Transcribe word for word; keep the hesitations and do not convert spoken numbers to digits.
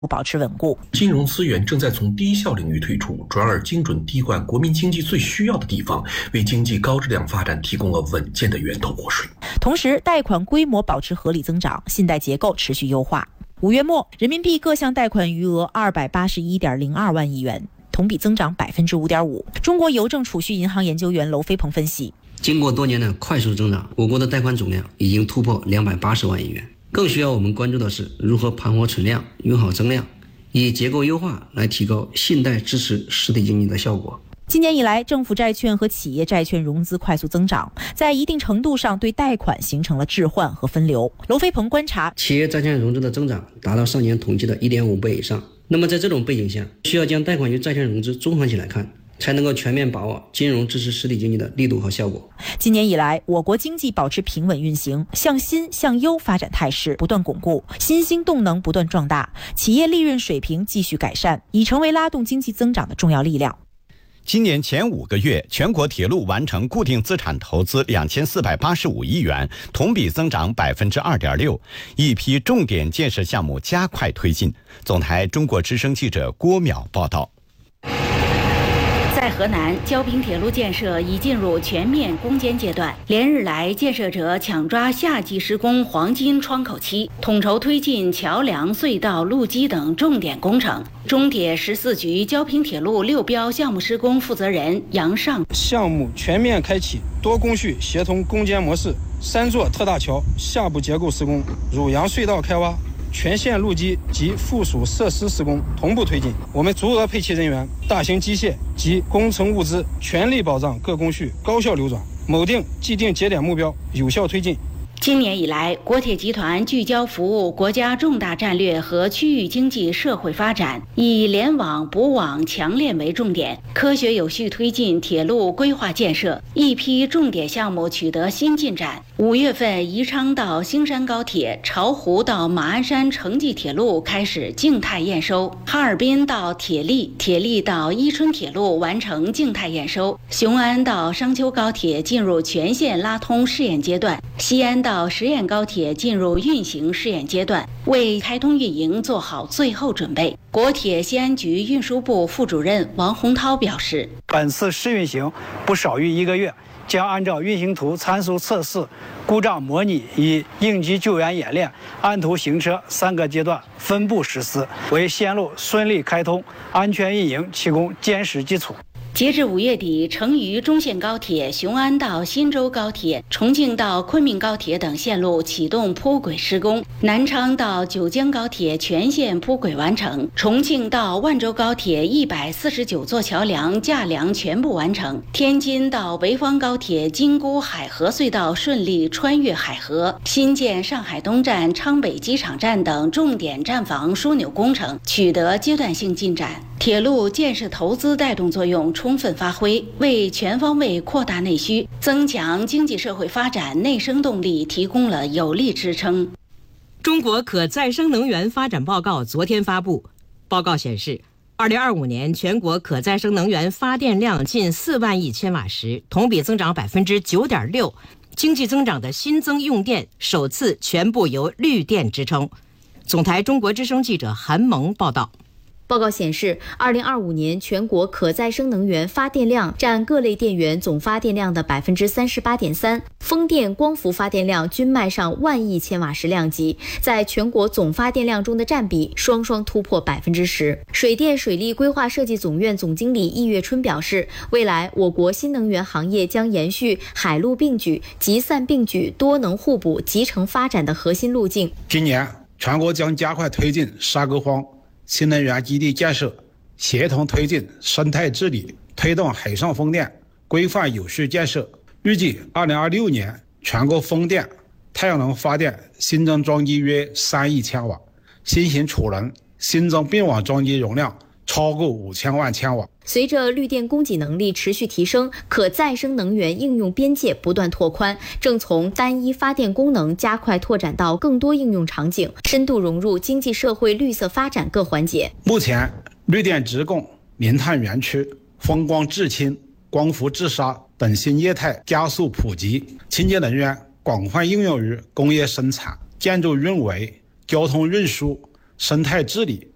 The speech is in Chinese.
保持稳固。 金融资源正在从低效领域退出，转而精准滴灌国民经济最需要的地方，为经济高质量发展提供了稳健的源头活水。 同时，贷款规模保持合理增长，信贷结构持续优化。五月末，人民币各项贷款余额二百八十一点零二万亿元，同比增长百分之五点五。中国邮政储蓄银行研究员娄飞鹏分析， 经过多年的快速增长，我国的贷款总量已经突破两百八十万亿元。更需要我们关注的是如何盘活存量，用好增量，以结构优化来提高信贷支持实体经济的效果。 今年以来，政府债券和企业债券融资快速增长，在一定程度上对贷款形成了置换和分流。娄飞鹏观察， 企业债券融资的增长达到上年同期的 一点五 倍以上。那么在这种背景下，需要将贷款与债券融资综合起来看，才能够全面把握金融支持实体经济的力度和效果。 今年以来，我国经济保持平稳运行，向新向优发展态势不断巩固，新兴动能不断壮大，企业利润水平继续改善，已成为拉动经济增长的重要力量。 今年前五个月，全国铁路完成固定资产投资两千四百八十五亿元，同比增长百分之二点六。一批重点建设项目加快推进。总台中国之声记者郭淼报道。 在河南，胶滨铁路建设已进入全面攻坚阶段。连日来，建设者抢抓夏季施工黄金窗口期，统筹推进桥梁、隧道、路基等重点工程。中铁十四局胶滨铁路六标项目施工负责人杨尚： 项目全面开启多工序协同攻坚模式，三座特大桥下部结构施工，汝阳隧道开挖，全线路基及附属设施施工同步推进。我们足额配齐人员、大型机械及工程物资，全力保障各工序高效流转，锚定既定节点目标，有效推进。 今年以来，国铁集团聚焦服务国家重大战略和区域经济社会发展，以联网、补网、强链为重点，科学有序推进铁路规划建设，一批重点项目取得新进展。五月份，宜昌到兴山高铁、巢湖到马鞍山城际铁路开始静态验收；哈尔滨到铁力、铁力到伊春铁路完成静态验收；雄安到商丘高铁进入全线拉通试验阶段；西安到到十堰高铁进入运行试验阶段，为开通运营做好最后准备。国铁西安局运输部副主任王洪涛表示， 本次试运行不少于一个月，将按照运行图参数测试、故障模拟与应急救援演练、安图行车三个阶段分步实施，为线路顺利开通、安全运营提供坚实基础。 截至五月底，成渝中线高铁、雄安到新州高铁、重庆到昆明高铁等线路启动铺轨施工；南昌到九江高铁全线铺轨完成；重庆到万州高铁一百四十九座桥梁架梁全部完成；天津到潍坊高铁金沽海河隧道顺利穿越海河；新建上海东站、昌北机场站等重点站房枢纽工程取得阶段性进展。铁路建设投资带动作用充分发挥，为全方位扩大内需、增强经济社会发展内生动力提供了有力支撑。 中国可再生能源发展报告昨天发布，报告显示，二零二五年全国可再生能源发电量近四万亿千瓦时，同比增长百分之九点六，经济增长的新增用电首次全部由绿电支撑。总台中国之声记者韩萌报道。 报告显示，二零二五年全国可再生能源发电量占各类电源总发电量的百分之三十八点三，风电、光伏发电量均迈上万亿千瓦时量级，在全国总发电量中的占比双双突破百分之十。水电水利规划设计总院总经理易月春表示，未来我国新能源行业将延续海陆并举、集散并举、多能互补、集成发展的核心路径。 今年全国将加快推进沙沟荒新能源基地建设，协同推进生态治理，推动海上风电规范有序建设。预计二零二六年全国风电、太阳能发电新增装机约三亿千瓦，新型储能新增并网装机容量超过五千万千瓦。 随着绿电供给能力持续提升，可再生能源应用边界不断拓宽，正从单一发电功能加快拓展到更多应用场景，深度融入经济社会绿色发展各环节。 目前，绿电直供、零碳园区、风光制氢、光伏制沙等新业态加速普及，清洁能源广泛应用于工业生产、建筑运维、交通运输、生态治理、